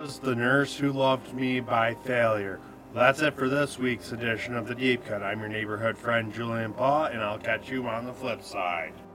was The Nurse Who Loved Me by Failure. Well, that's it for this week's edition of The Deep Cut. I'm your neighborhood friend, Julian Paw, and I'll catch you on the flip side.